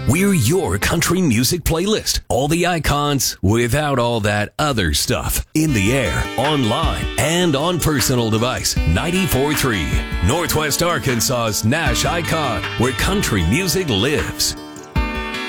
We're your country music playlist. All the icons without all that other stuff. In the air, online, and on personal device. 94.3, Northwest Arkansas's Nash Icon, where country music lives.